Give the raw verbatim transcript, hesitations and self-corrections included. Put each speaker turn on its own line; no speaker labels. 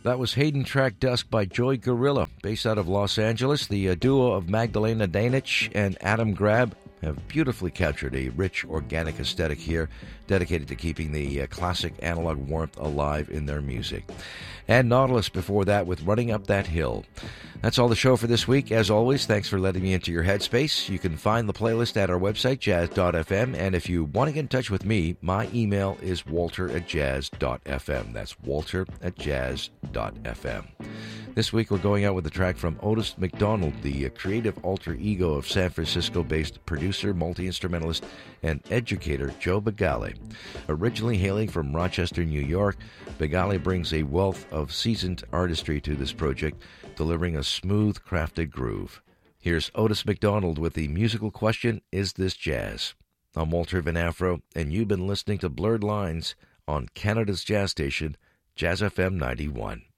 That was Hayden Track Dusk by Joy Gorilla, based out of Los Angeles. The uh, duo of Magdalena Danich and Adam Grab have beautifully captured a rich, organic aesthetic here, dedicated to keeping the uh, classic analog warmth alive in their music. And Nautilus before that with Running Up That Hill. That's all the show for this week. As always, thanks for letting me into your headspace. You can find the playlist at our website, jazz dot f m, and if you want to get in touch with me, my email is walter at jazz dot f m. That's walter at jazz dot f m. This week we're going out with a track from Otis McDonald, the creative alter ego of San Francisco-based producer, multi-instrumentalist, and educator Joe Begale. Originally hailing from Rochester, New York, Begale brings a wealth of seasoned artistry to this project, delivering a smooth, crafted groove. Here's Otis McDonald with the musical question, Is This Jazz? I'm Walter Van Afro, and you've been listening to Blurred Lines on Canada's jazz station, Jazz F M ninety-one.